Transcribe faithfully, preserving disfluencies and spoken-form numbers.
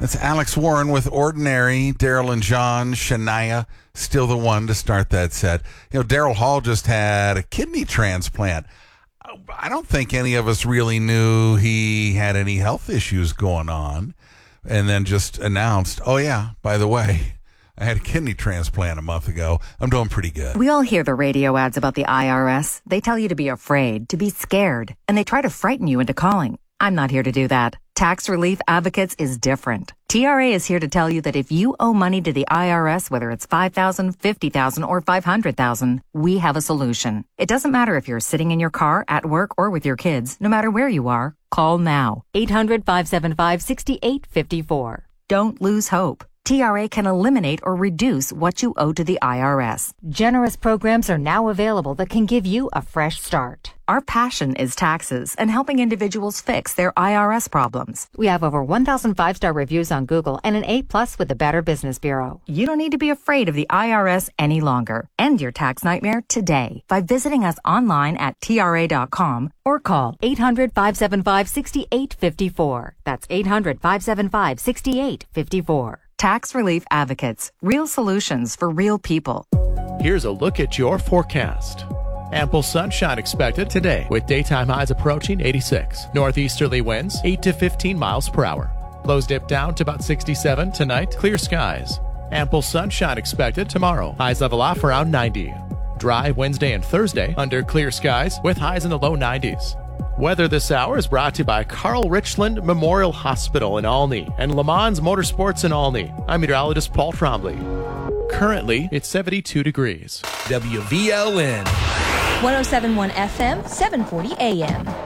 That's Alex Warren with Ordinary. Daryl and John, Shania, still the one to start that set. You know, Daryl Hall just had a kidney transplant. I don't think any of us really knew he had any health issues going on, and then just announced, oh yeah, by the way, I had a kidney transplant a month ago. I'm doing pretty good. We all hear the radio ads about the I R S. They tell you to be afraid, to be scared, and they try to frighten you into calling. I'm not here to do that. Tax Relief Advocates is different. T R A is here to tell you that if you owe money to the I R S, whether it's five thousand dollars, fifty thousand dollars, or five hundred thousand dollars, we have a solution. It doesn't matter if you're sitting in your car, at work, or with your kids. No matter where you are, call now. eight hundred, five seven five, six eight five four. Don't lose hope. T R A can eliminate or reduce what you owe to the I R S. Generous programs are now available that can give you a fresh start. Our passion is taxes and helping individuals fix their I R S problems. We have over one thousand five-star reviews on Google and an A plus with the Better Business Bureau. You don't need to be afraid of the I R S any longer. End your tax nightmare today by visiting us online at T R A dot com or call eight hundred, five seven five, six eight five four. That's eight hundred, five seven five, six eight five four. Tax Relief Advocates. Real solutions for real people. Here's a look at your forecast. Ample sunshine expected today with daytime highs approaching eighty-six. Northeasterly winds eight to fifteen miles per hour. Lows dip down to about sixty-seven tonight. Clear skies. Ample sunshine expected tomorrow. Highs level off around ninety. Dry Wednesday and Thursday under clear skies with highs in the low nineties. Weather this hour is brought to you by Carl Richland Memorial Hospital in Olney and Le Mans Motorsports in Olney. I'm meteorologist Paul Trombley. Currently, it's seventy-two degrees. W V L N. one oh seven point one F M, seven forty A M.